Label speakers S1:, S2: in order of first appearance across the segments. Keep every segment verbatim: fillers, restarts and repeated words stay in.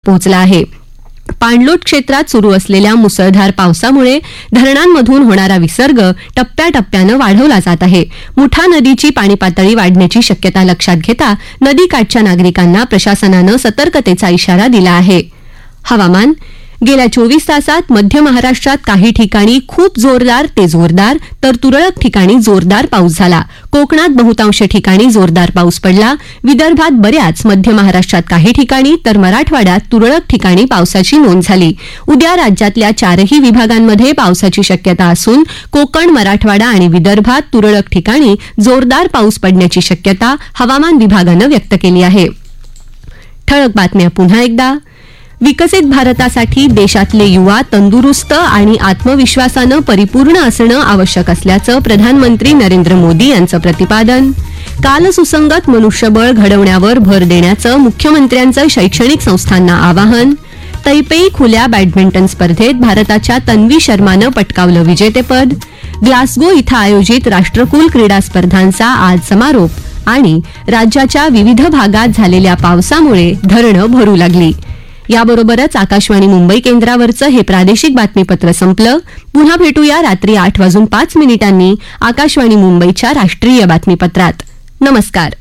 S1: पोहोचला आहे. पाणलोट क्षेत्रात सुरू असलेल्या मुसळधार पावसामुळे धरणांमधून होणारा विसर्ग टप्प्याटप्प्यानं वाढवला जात आहे. मुठा नदीची पाणी पातळी वाढण्याची शक्यता लक्षात घेता नदीकाठच्या नागरिकांना प्रशासनानं सतर्कतेचा इशारा दिला आहे. हवामान. गेल्या चोवीस तासात मध्य महाराष्ट्रात काही ठिकाणी खूप जोरदार ते जोरदार तर तुरळक ठिकाणी जोरदार पाऊस झाला. कोकणात बहुतांश ठिकाणी जोरदार पाऊस पडला. विदर्भात बऱ्याच, मध्य महाराष्ट्रात काही ठिकाणी तर मराठवाड्यात तुरळक ठिकाणी पावसाची नोंद झाली. उद्या राज्यातल्या चारही विभागांमध्ये पावसाची शक्यता असून कोकण, मराठवाडा आणि विदर्भात तुरळक ठिकाणी जोरदार पाऊस पडण्याची शक्यता हवामान विभागानं व्यक्त केली आहे. ठळक बातम्या पुन्हा एकदा. विकसित भारतासाठी देशातले युवा तंदुरुस्त आणि आत्मविश्वासानं परिपूर्ण असणं आवश्यक असल्याचं प्रधानमंत्री नरेंद्र मोदी यांचं प्रतिपादन. कालसुसंगत मनुष्यबळ घडवण्यावर भर देण्याचं मुख्यमंत्र्यांचं शैक्षणिक संस्थांना आवाहन. तैपेई खुल्या बॅडमिंटन स्पर्धेत भारताच्या तन्वी शर्मानं पटकावलं विजेतेपद. ग्लासगो इथं आयोजित राष्ट्रकुल क्रीडा स्पर्धांचा आज समारोप. आणि राज्याच्या विविध भागात झालेल्या पावसामुळे धरणं भरू लागली. याबरोबरच आकाशवाणी मुंबई केंद्रावरचं हे प्रादेशिक बातमीपत्र संपलं. पुन्हा भेटूया रात्री आठ वाजून पाच मिनिटांनी आकाशवाणी मुंबईच्या राष्ट्रीय बातमीपत्रात. नमस्कार.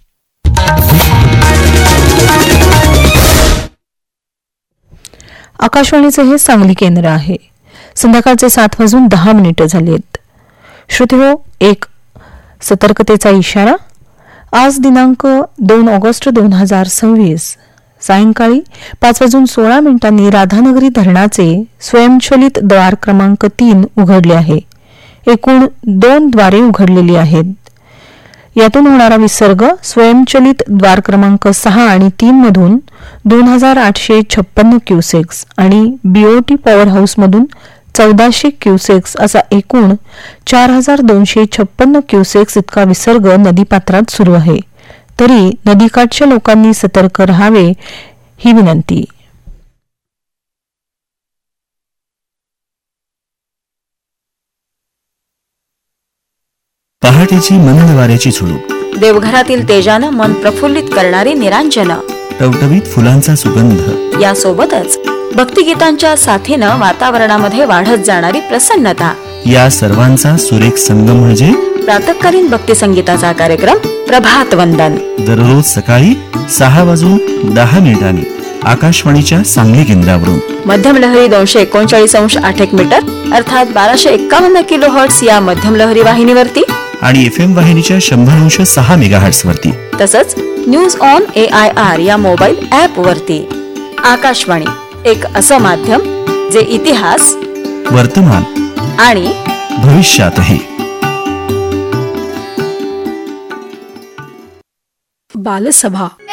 S2: आकाशवाणीचे हे सांगली केंद्र आहे. संध्याकाळचे सात वाजून दहा मिनिटं झालीत. श्रोतेहो, एक सतर्कतेचा इशारा. आज दिनांक दोन ऑगस्ट दोन हजार सव्वीस सायंकाळी पाच वाजून सोळा मिनिटांनी राधानगरी धरणाचे स्वयंचलित द्वार क्रमांक तीन उघडले आहे. एकूण दोन द्वारे उघडलेली आहेत. यातून होणारा विसर्ग स्वयंचलित द्वार क्रमांक सहा आणि तीन मधून दोन हजार आठशे छप्पन्न क्युसेक्स आणि बीओटी पॉवर हाऊसमधून चौदाशे क्युसेक्स असा एकूण चार हजार दोनशे छप्पन्न क्युसेक्स इतका विसर्ग नदीपात्रात सुरू आहे. तरी नदीकाठच्या लोकांनी सतर्क राहावे ही विनंती.
S3: पहाटेची मंदवाऱ्याची झुळूक,
S4: देवघरातील तेजानं मन प्रफुल्लित करणारी निरांजन,
S3: टवटवीत फुलांचा सुगंध,
S4: यासोबतच भक्तिगीतांच्या साथीनं वातावरणामध्ये वाढत जाणारी प्रसन्नता,
S3: या सर्वांचा सुरेख संगम म्हणजे
S4: प्रातःकालीन भक्ती संगीताचा कार्यक्रम प्रभात वंदन.
S3: दररोज सकाळी सहा वाजून दहा मिनिटांनी आकाशवाणीच्या सांगली केंद्रावरून.
S4: मध्यम लहरी दोनशे एकोणचाळीस अंश आठ एक मीटर अर्थात बाराशे एक्कावन्न किलो हर्ट्स या मध्यम लहरी वाहिनीवरती
S3: आणि एफ एम वाहिनीच्या शंभर अंश सहा मेगा हर्ट्स वरती.
S4: तसंच news on A I R या मोबाईल ऍप वरती. आकाशवाणी एक असं माध्यम जे इतिहास,
S3: वर्तमान
S4: आणि
S3: भविष्यातही.
S5: बालसभा